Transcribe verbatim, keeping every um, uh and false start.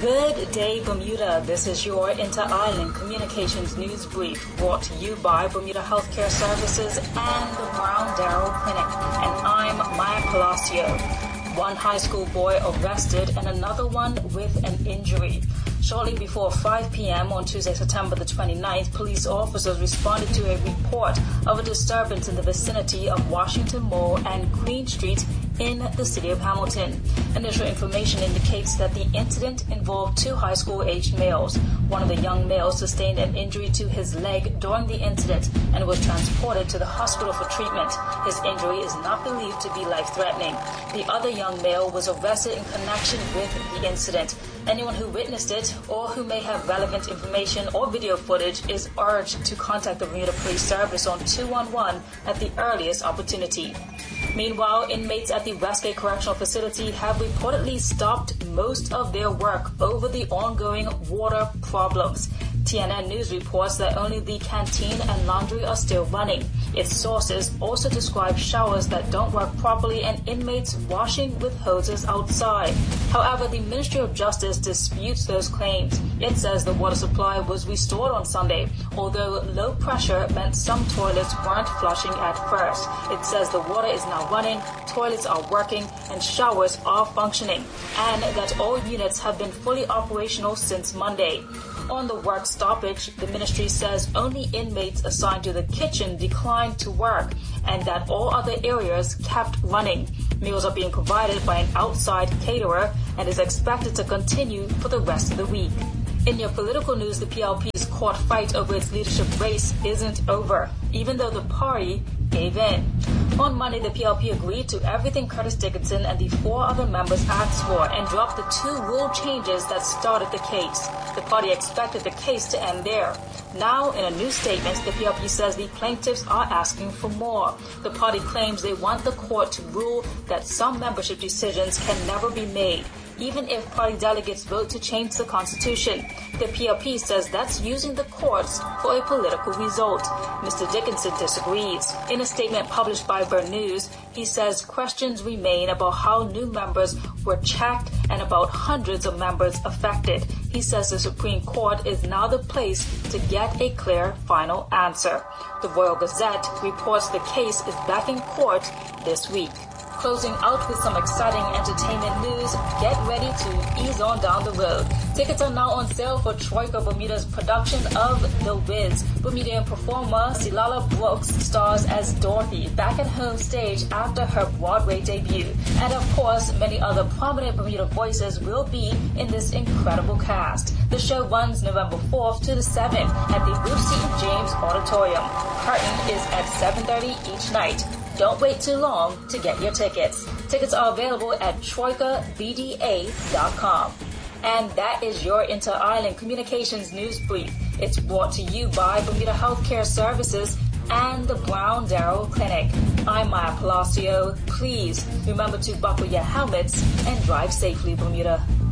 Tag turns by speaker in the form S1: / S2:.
S1: Good day, Bermuda. This is your Inter-Island Communications News Brief, brought to you by Bermuda Healthcare Services and the Brown Darrow Clinic. And I'm Maya Palacio. One high school boy arrested and another one with an injury. Shortly before five p.m. on Tuesday, September the twenty-ninth, police officers responded to a report of a disturbance in the vicinity of Washington Mall and Queen Street in the city of Hamilton. Initial information indicates that the incident involved two high school-aged males. One of the young males sustained an injury to his leg during the incident and was transported to the hospital for treatment. His injury is not believed to be life-threatening. The other young male was arrested in connection with the incident. Anyone who witnessed it or who may have relevant information or video footage is urged to contact the Bermuda Police Service on two one one at the earliest opportunity. Meanwhile, inmates at the Westgate Correctional Facility have reportedly stopped most of their work over the ongoing water problems. T N N News reports that only the canteen and laundry are still running. Its sources also describe showers that don't work properly and inmates washing with hoses outside. However, the Ministry of Justice disputes those claims. It says the water supply was restored on Sunday, although low pressure meant some toilets weren't flushing at first. It says the water is now running, toilets are working, and showers are functioning, and that all units have been fully operational since Monday. On the work stoppage, the ministry says only inmates assigned to the kitchen declined to work and that all other areas kept running. Meals are being provided by an outside caterer and is expected to continue for the rest of the week. In your political news, the P L P's court fight over its leadership race isn't over, even though the party gave in. On Monday, the P L P agreed to everything Curtis Dickinson and the four other members asked for and dropped the two rule changes that started the case. The party expected the case to end there. Now, in a new statement, the P L P says the plaintiffs are asking for more. The party claims they want the court to rule that some membership decisions can never be made, even if party delegates vote to change the Constitution. The P L P says that's using the courts for a political result. Mister Dickinson disagrees. In a statement published by Burn News, he says questions remain about how new members were checked and about hundreds of members affected. He says the Supreme Court is now the place to get a clear final answer. The Royal Gazette reports the case is back in court this week. Closing out with some exciting entertainment news, get ready to ease on down the road. Tickets are now on sale for Troika Bermuda's production of The Wiz. Bermudian performer Silala Brooks stars as Dorothy back at home stage after her Broadway debut. And of course, many other prominent Bermuda voices will be in this incredible cast. The show runs November fourth to the seventh at the Ruth Seton James Auditorium. Curtain is at seven thirty each night. Don't wait too long to get your tickets. Tickets are available at troika b d a dot com. And that is your Inter-Island Communications News Brief. It's brought to you by Bermuda Healthcare Services and the Brown Darrow Clinic. I'm Maya Palacio. Please remember to buckle your helmets and drive safely, Bermuda.